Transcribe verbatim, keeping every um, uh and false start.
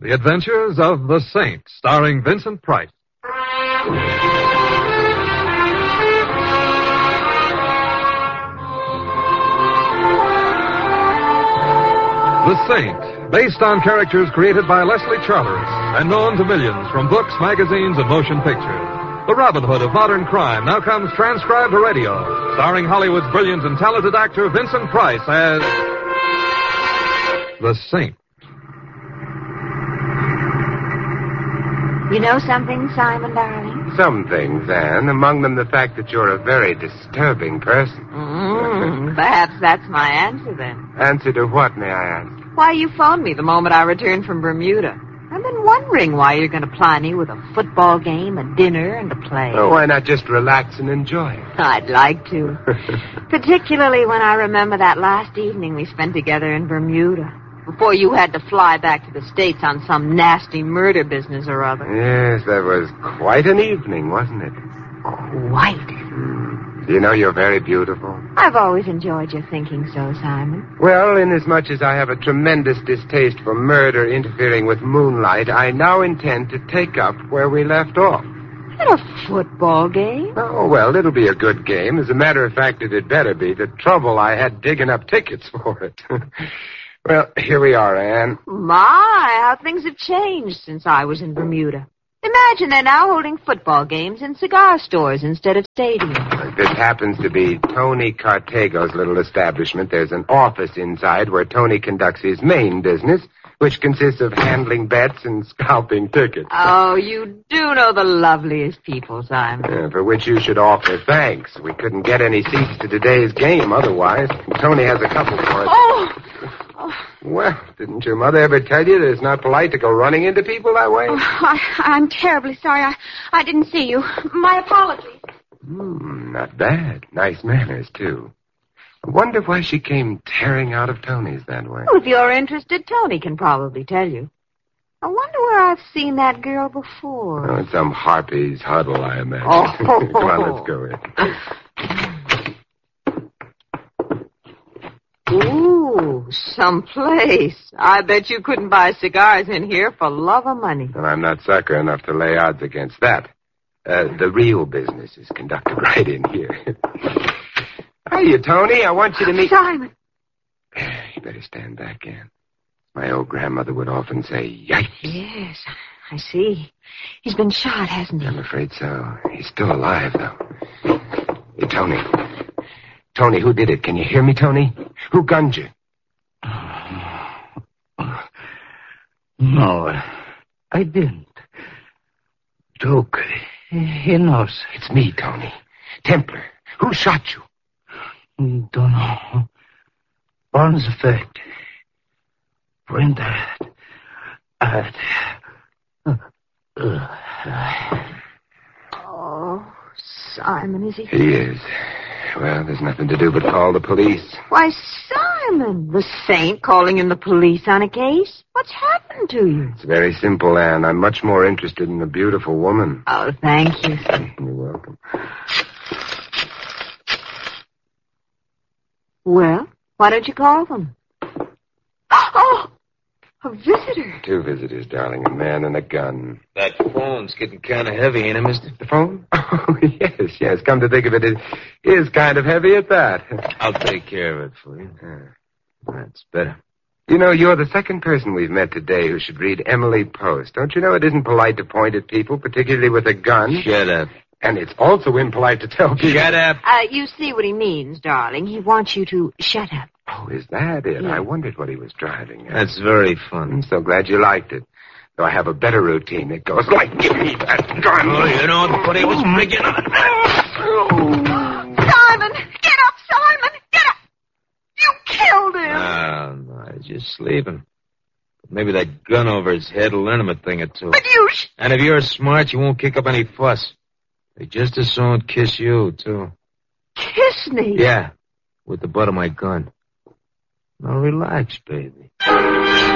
The Adventures of the Saint, starring Vincent Price. The Saint, based on characters created by Leslie Charteris and known to millions from books, magazines, and motion pictures. The Robin Hood of modern crime now comes transcribed to radio, starring Hollywood's brilliant and talented actor Vincent Price as The Saint. You know something, Simon, darling? Some things, Anne. Among them the fact that you're a very disturbing person. Mm, perhaps that's my answer, then. Answer to what, may I ask? Why you phoned me the moment I returned from Bermuda. I've been wondering why you're going to ply me with a football game, a dinner, and a play. Oh, why not just relax and enjoy it? I'd like to. Particularly when I remember that last evening we spent together in Bermuda. Before you had to fly back to the States on some nasty murder business or other. Yes, that was quite an evening, wasn't it? Quite. Mm. You know, you're very beautiful. I've always enjoyed your thinking so, Simon. Well, inasmuch as I have a tremendous distaste for murder interfering with moonlight, I now intend to take up where we left off. At a football game? Oh, well, it'll be a good game. As a matter of fact, it had better be. The trouble I had digging up tickets for it. Well, here we are, Anne. My, how things have changed since I was in Bermuda. Imagine they're now holding football games in cigar stores instead of stadiums. This happens to be Tony Cartago's little establishment. There's an office inside where Tony conducts his main business, which consists of handling bets and scalping tickets. Oh, you do know the loveliest people, Simon. Uh, for which you should offer thanks. We couldn't get any seats to today's game otherwise. Tony has a couple for us. Oh! oh. Well, didn't your mother ever tell you that it's not polite to go running into people that way? Oh, I, I'm terribly sorry. I, I didn't see you. My apologies. Hmm, not bad. Nice manners, too. I wonder why she came tearing out of Tony's that way. Well, if you're interested, Tony can probably tell you. I wonder where I've seen that girl before. Oh, in some harpy's huddle, I imagine. Oh. Come on, let's go in. Ooh, someplace. I bet you couldn't buy cigars in here for love or money. Well, I'm not sucker enough to lay odds against that. Uh, the real business is conducted right in here. Hiya, Tony. I want you to meet... Simon. You better stand back, Anne. My old grandmother would often say, yikes. Yes, I see. He's been shot, hasn't he? I'm afraid so. He's still alive, though. Hey, Tony. Tony, who did it? Can you hear me, Tony? Who gunned you? No, I didn't. Duke, he knows. It's me, Tony. Templar. Who shot you? Don't know. Burns effect. When that... Uh, uh, oh, Simon, is he... He is. Well, there's nothing to do but call the police. Why, Simon, the Saint calling in the police on a case? What's happened to you? It's very simple, Anne. I'm much more interested in a beautiful woman. Oh, thank you. You're welcome. Well, why don't you call them? Oh, a visitor. Two visitors, darling. A man and a gun. That phone's getting kind of heavy, ain't it, mister? The phone? Oh, yes, yes. Come to think of it, it is kind of heavy at that. I'll take care of it for you. That's better. You know, you're the second person we've met today who should read Emily Post. Don't you know it isn't polite to point at people, particularly with a gun? Shut up. And it's also impolite to tell people... Shut up. Uh, you see what he means, darling. He wants you to shut up. Oh, is that it? Yeah. I wondered what he was driving at. That's very fun. I'm so glad you liked it. Though I have a better routine. It goes like, give me that gun. Oh, you know, the buddy was making on it. Simon! Get up, Simon! Get up! You killed him! No, no, he's just sleeping. Maybe that gun over his head will learn him a thing or two. But you... Sh- and if you're smart, you won't kick up any fuss. They just as soon kiss you, too. Kiss me? Yeah, with the butt of my gun. Now relax, baby.